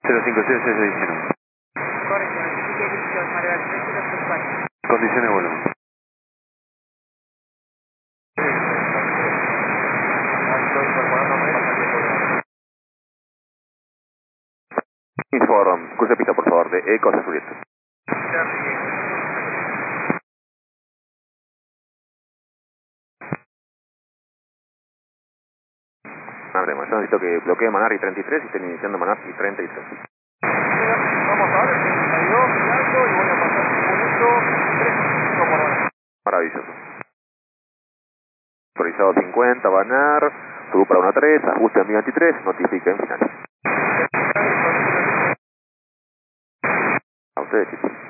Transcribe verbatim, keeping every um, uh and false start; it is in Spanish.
cero cinco cero seis diecinueve. Correcto, notifique dirección María Alfredo. Condiciones de vuelo. Inform, curso de pista por favor, de Eco a Julieta. Hablemos, yo necesito que bloquee Manarri treinta y tres y estén iniciando Manarri treinta y tres. Vamos a ver, treinta y dos, mirando, y voy a pasar un bonito tres cinco por hora. Maravilloso. Autorizado cincuenta, Banar, subo para uno tres, ajuste en mi veintitrés, notifica en final. A ustedes, chicos.